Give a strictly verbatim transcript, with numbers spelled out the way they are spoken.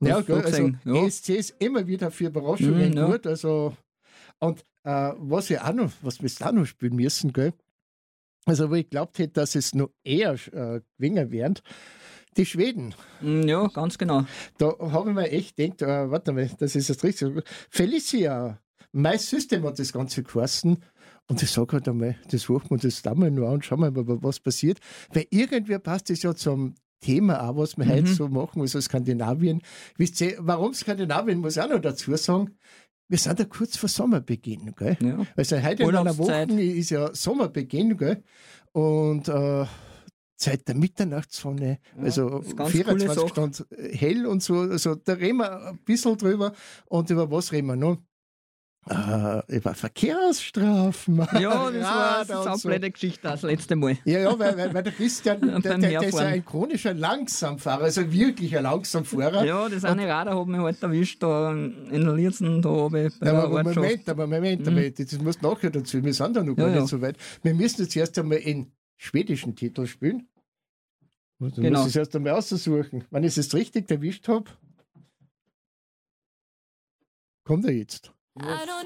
Ja, gell? Also gesehen, ja. E S C ist immer wieder für Überraschungen Mhm, ja. gut. Also, und äh, was wir auch noch, was wir auch noch spielen müssen, gell? Also wo ich glaubt hätte, dass es noch eher äh, gewinnen werden, die Schweden. Mm, Ja, ganz genau. Da habe ich mir echt gedacht, äh, warte mal, das ist das Richtige. Felicia, mein System hat das Ganze geheißen. Und ich sage halt einmal, das suchen wir das da mal nur an und schauen wir mal, was passiert. Weil irgendwie passt das ja zum Thema auch, was wir Mhm. heute so machen, also Skandinavien. Wisst ihr, warum Skandinavien, muss ich auch noch dazu sagen, wir sind ja kurz vor Sommerbeginn, gell? Ja. Also heute in einer Urlaubszeit. Woche ist ja Sommerbeginn, gell? Und äh, Zeit der Mitternachtssonne, Ja, also das ist ganz vierundzwanzig coole Sache. Stunden hell und so, also da reden wir ein bisschen drüber. Und über was reden wir noch? Äh, über Verkehrsstrafen. Ja, das war Radl eine und so. blöde Geschichte das letzte Mal. Ja, ja, weil, weil, weil der Christian, der, Beim der, der ist ja Herfahren. ein chronischer Langsamfahrer, also wirklich ein Langsamfahrer. Ja, das eine Radar hat mich halt erwischt, da in Lietzen, da oben bei Ja, der aber Ortschaft. Moment, aber Moment, aber das muss nachher dazu. Wir sind da noch gar Ja, nicht ja. so weit. Wir müssen jetzt erst einmal in schwedischen Titel spielen. Da Genau. muss ich es erst einmal aussuchen. Wenn ich es richtig erwischt habe, kommt er jetzt. I don't